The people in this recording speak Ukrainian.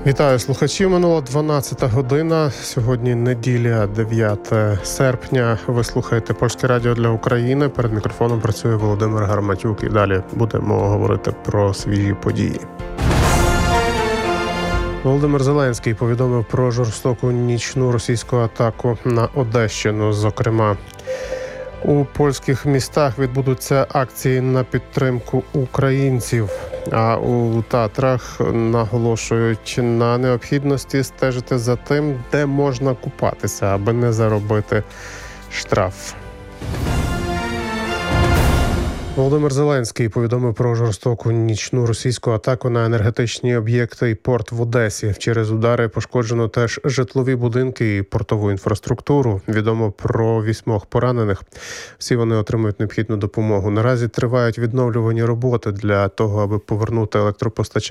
Вітаю слухачів. Минула 12 година. Сьогодні неділя, 9 серпня. Ви слухаєте Польське радіо для України. Перед мікрофоном працює Володимир Гарматюк. І далі будемо говорити про свіжі події. Володимир Зеленський повідомив про жорстоку нічну російську атаку на Одещину. Зокрема, у польських містах відбудуться акції на підтримку українців, а у Татрах наголошують на необхідності стежити за тим, де можна купатися, аби не заробити штраф. Володимир Зеленський повідомив про жорстоку нічну російську атаку на енергетичні об'єкти і порт в Одесі. Через удари пошкоджено теж житлові будинки і портову інфраструктуру. Відомо про 8 поранених. Всі вони отримують необхідну допомогу. Наразі тривають відновлювані роботи для того, аби повернути електропостачання